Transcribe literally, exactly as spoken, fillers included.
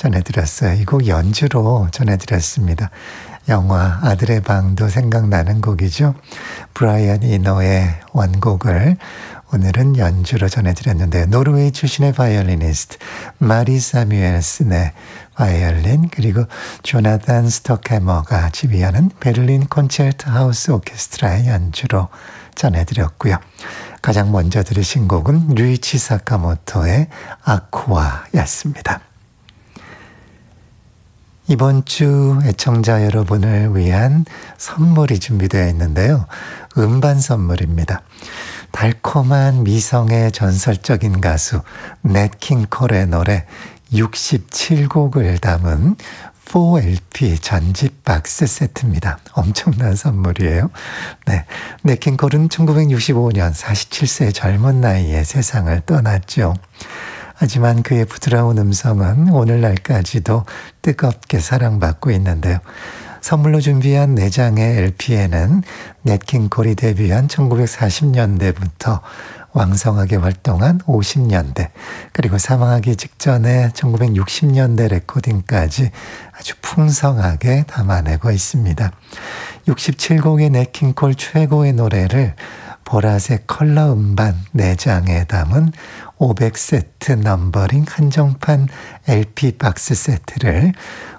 전해드렸어요. 이 곡 연주로 전해드렸습니다. 영화 아들의 방도 생각나는 곡이죠. 브라이언 이노의 원곡을 오늘은 연주로 전해드렸는데요. 노르웨이 출신의 바이올리니스트 마리 사뮤엘슨의 바이올린, 그리고 조나단 스토크해머가 지휘하는 베를린 콘체르토 하우스 오케스트라의 연주로 전해드렸고요. 가장 먼저 들으신 곡은 류이치 사카모토의 아쿠아였습니다. 이번 주 애청자 여러분을 위한 선물이 준비되어 있는데요. 음반 선물입니다. 달콤한 미성의 전설적인 가수 넷 킹 콜의 노래 육십칠 곡을 담은 사 엘피 전집 박스 세트입니다. 엄청난 선물이에요. 네, 넷 킹 콜은 천구백육십오 년 사십칠 세의 젊은 나이에 세상을 떠났죠. 하지만 그의 부드러운 음성은 오늘날까지도 뜨겁게 사랑받고 있는데요. 선물로 준비한 네 장의 엘피에는 넷 킹 콜이 데뷔한 천구백사십 년대부터 왕성하게 활동한 오십 년대, 그리고 사망하기 직전의 천구백육십 년대 레코딩까지 아주 풍성하게 담아내고 있습니다. 육십칠 곡의 넷 킹 콜 최고의 노래를 보라색 컬러 음반 네 장에 담은 오백 세트 넘버링 한정판 엘피 박스 세트를